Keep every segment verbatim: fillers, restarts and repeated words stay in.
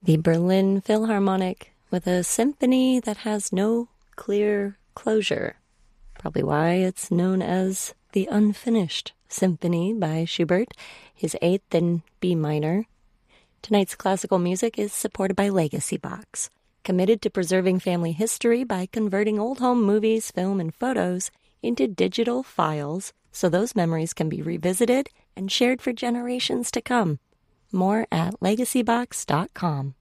The Berlin Philharmonic with a symphony that has no clear closure. Probably why it's known as the Unfinished Symphony by Schubert, his eighth in B minor. Tonight's classical music is supported by Legacy Box, committed to preserving family history by converting old home movies, film, and photos into digital files so those memories can be revisited and shared for generations to come. More at legacy box dot com.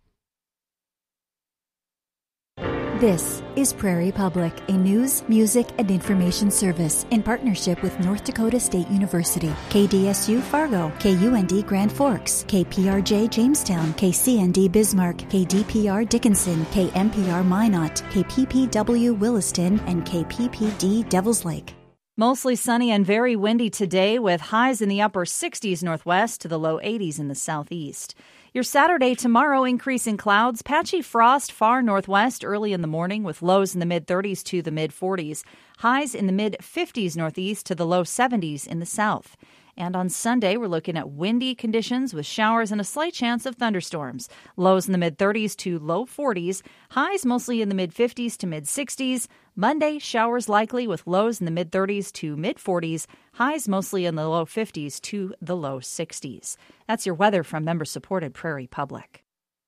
This is Prairie Public, a news, music, and information service in partnership with North Dakota State University, K D S U Fargo, K U N D Grand Forks, K P R J Jamestown, K C N D Bismarck, K D P R Dickinson, K M P R Minot, K P P W Williston, and K P P D Devils Lake. Mostly sunny and very windy today with highs in the upper sixties northwest to the low eighties in the southeast. Your Saturday tomorrow, increasing clouds, patchy frost far northwest early in the morning with lows in the mid-thirties to the mid-forties, highs in the mid-fifties northeast to the low seventies in the south. And on Sunday, we're looking at windy conditions with showers and a slight chance of thunderstorms. Lows in the mid-thirties to low forties, highs mostly in the mid-fifties to mid-sixties. Monday, showers likely with lows in the mid-thirties to mid-forties, highs mostly in the low fifties to the low sixties. That's your weather from member-supported Prairie Public.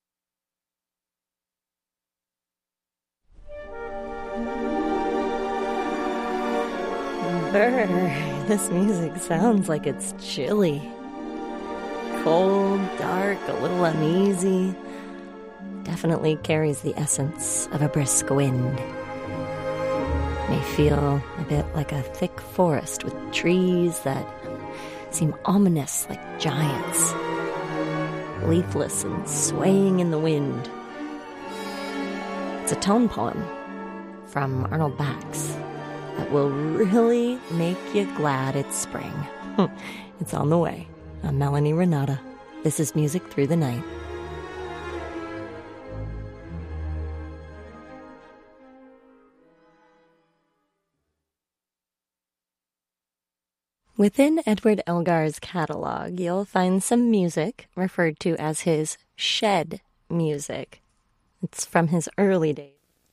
Brr. This music sounds like it's chilly. Cold, dark, a little uneasy. Definitely carries the essence of a brisk wind. May feel a bit like a thick forest with trees that seem ominous like giants, leafless and swaying in the wind. It's a tone poem from Arnold Bax that will really make you glad it's spring. It's on the way. I'm Melanie Renata. This is Music Through the Night. Within Edward Elgar's catalog, you'll find some music referred to as his shed music. It's from his early days.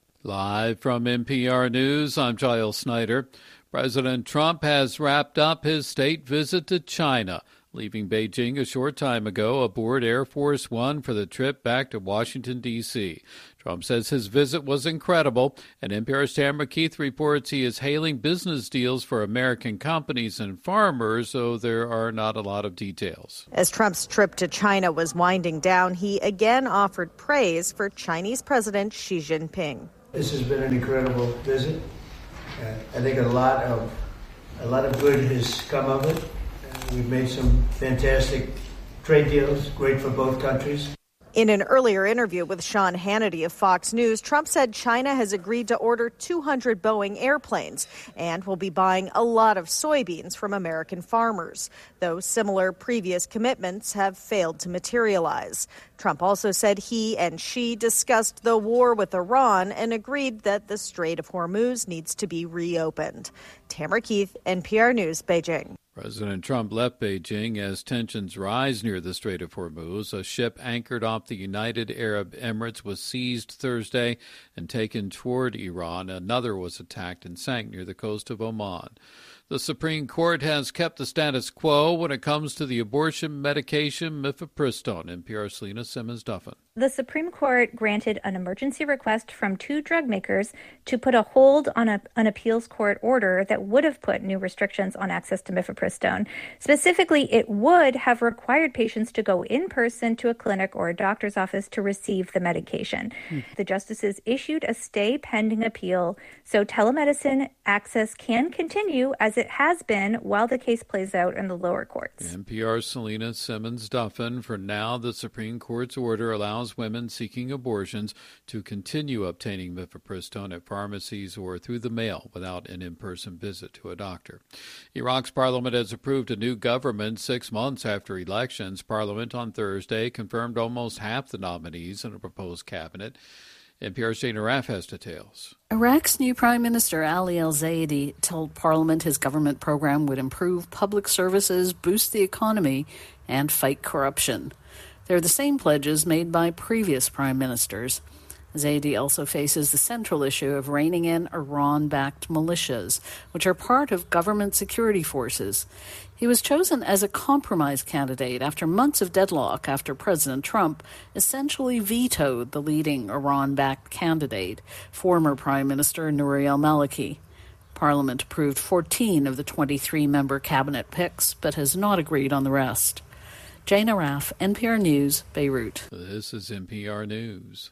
Live from N P R News, I'm Giles Snyder. President Trump has wrapped up his state visit to China, leaving Beijing a short time ago aboard Air Force One for the trip back to Washington, D C Trump says his visit was incredible, and N P R's Tamara Keith reports he is hailing business deals for American companies and farmers, though there are not a lot of details. As Trump's trip to China was winding down, he again offered praise for Chinese President Xi Jinping. This has been an incredible visit. Uh, I think a lot of a lot of good has come of it. Uh, we've made some fantastic trade deals, great for both countries. In an earlier interview with Sean Hannity of Fox News, Trump said China has agreed to order two hundred Boeing airplanes and will be buying a lot of soybeans from American farmers, though similar previous commitments have failed to materialize. Trump also said he and Xi discussed the war with Iran and agreed that the Strait of Hormuz needs to be reopened. Tamara Keith, N P R News, Beijing. President Trump left Beijing as tensions rise near the Strait of Hormuz. A ship anchored off the United Arab Emirates was seized Thursday and taken toward Iran. Another was attacked and sank near the coast of Oman. The Supreme Court has kept the status quo when it comes to the abortion medication mifepristone. N P R's Selena Simmons-Duffin. The Supreme Court granted an emergency request from two drug makers to put a hold on a, an appeals court order that would have put new restrictions on access to mifepristone. Specifically, it would have required patients to go in person to a clinic or a doctor's office to receive the medication. Mm. The justices issued a stay pending appeal, so telemedicine access can continue as it has been while the case plays out in the lower courts. N P R's Selena Simmons-Duffin. For now, the Supreme Court's order allows women seeking abortions to continue obtaining mifepristone at pharmacies or through the mail without an in-person visit to a doctor. Iraq's parliament has approved a new government six months after elections. Parliament on Thursday confirmed almost half the nominees in a proposed cabinet. N P R's Jane Araf has details. Iraq's new Prime Minister Ali al-Zayedi told Parliament his government program would improve public services, boost the economy, and fight corruption. They're the same pledges made by previous prime ministers. Zaidi also faces the central issue of reining in Iran-backed militias, which are part of government security forces. He was chosen as a compromise candidate after months of deadlock after President Trump essentially vetoed the leading Iran-backed candidate, former Prime Minister Nouri al-Maliki. Parliament approved fourteen of the twenty-three member cabinet picks, but has not agreed on the rest. Jane Araf, N P R News, Beirut. This is N P R News.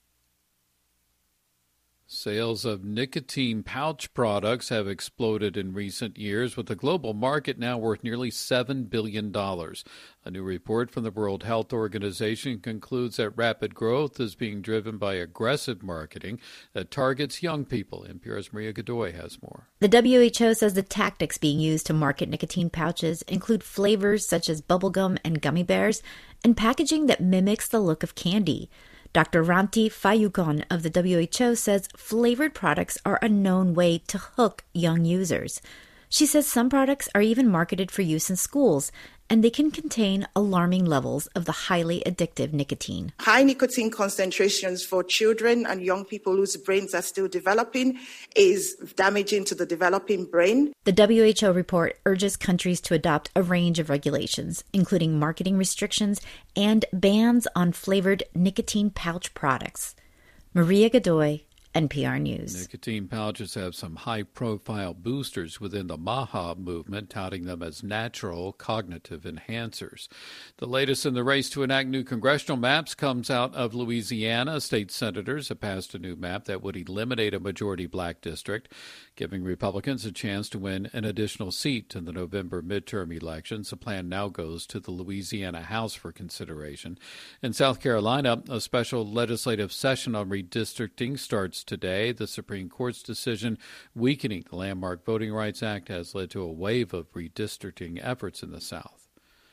Sales of nicotine pouch products have exploded in recent years, with the global market now worth nearly seven billion dollars. A new report from the World Health Organization concludes that rapid growth is being driven by aggressive marketing that targets young people. N P R's Maria Godoy has more. The W H O says the tactics being used to market nicotine pouches include flavors such as bubblegum and gummy bears, and packaging that mimics the look of candy. Doctor Ranti Fayugon of the W H O says flavored products are a known way to hook young users. She says some products are even marketed for use in schools, and they can contain alarming levels of the highly addictive nicotine. High nicotine concentrations for children and young people whose brains are still developing is damaging to the developing brain. The W H O report urges countries to adopt a range of regulations, including marketing restrictions and bans on flavored nicotine pouch products. Maria Godoy, N P R News. Nicotine pouches have some high-profile boosters within the MAHA movement, touting them as natural cognitive enhancers. The latest in the race to enact new congressional maps comes out of Louisiana. State senators have passed a new map that would eliminate a majority black district, giving Republicans a chance to win an additional seat in the November midterm elections. The plan now goes to the Louisiana House for consideration. In South Carolina, a special legislative session on redistricting starts today. The Supreme Court's decision weakening the landmark Voting Rights Act has led to a wave of redistricting efforts in the South.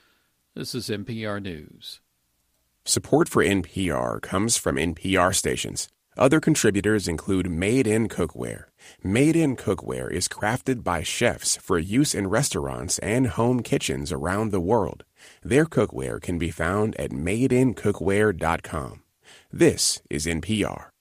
This is N P R News. Support for N P R comes from N P R stations. Other contributors include Made in Cookware. Made in Cookware is crafted by chefs for use in restaurants and home kitchens around the world. Their cookware can be found at made in cookware dot com. This is N P R.